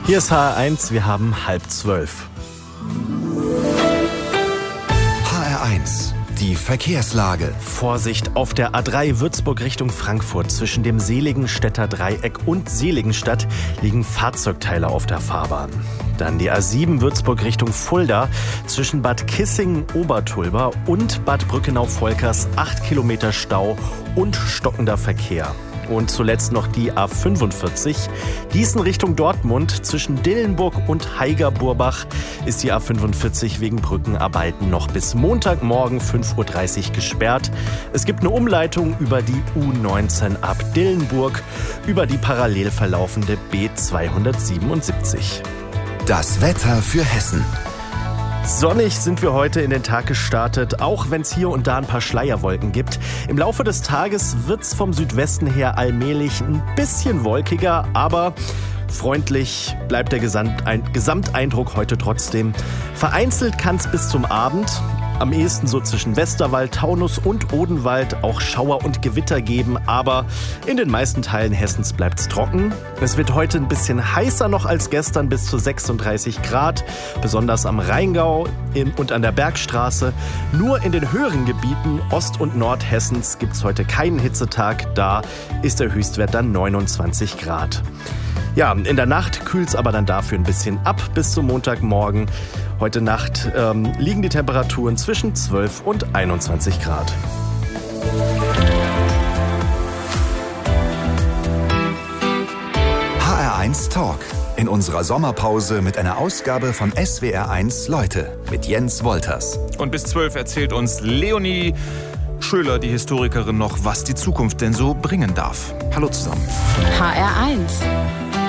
Hier ist HR1, wir haben 11:30. HR1, die Verkehrslage. Vorsicht auf der A3 Würzburg Richtung Frankfurt. Zwischen dem Seligenstädter Dreieck und Seligenstadt liegen Fahrzeugteile auf der Fahrbahn. Dann die A7 Würzburg Richtung Fulda. Zwischen Bad Kissingen-Obertulber und Bad Brückenau-Volkers 8 Kilometer Stau und stockender Verkehr. Und zuletzt noch die A45. Gießen Richtung Dortmund. Zwischen Dillenburg und Haiger-Burbach ist die A45 wegen Brückenarbeiten noch bis Montagmorgen 5:30 Uhr gesperrt. Es gibt eine Umleitung über die U19 ab Dillenburg über die parallel verlaufende B277. Das Wetter für Hessen. Sonnig sind wir heute in den Tag gestartet, auch wenn es hier und da ein paar Schleierwolken gibt. Im Laufe des Tages wird es vom Südwesten her allmählich ein bisschen wolkiger, aber freundlich bleibt der Gesamteindruck heute trotzdem. Vereinzelt kann es bis zum Abend, am ehesten so zwischen Westerwald, Taunus und Odenwald, auch Schauer und Gewitter geben, aber in den meisten Teilen Hessens bleibt es trocken. Es wird heute ein bisschen heißer noch als gestern, bis zu 36 Grad, besonders am Rheingau und an der Bergstraße. Nur in den höheren Gebieten Ost- und Nordhessens gibt es heute keinen Hitzetag, da ist der Höchstwert dann 29 Grad. Ja, in der Nacht kühlt es aber dann dafür ein bisschen ab bis zum Montagmorgen. Heute Nacht liegen die Temperaturen zwischen 12 und 21 Grad. HR1 Talk. In unserer Sommerpause mit einer Ausgabe von SWR1 Leute mit Jens Wolters. Und bis 12 erzählt uns Leonie Schöler, die Historikerin, noch, was die Zukunft denn so bringen darf. Hallo zusammen. HR1.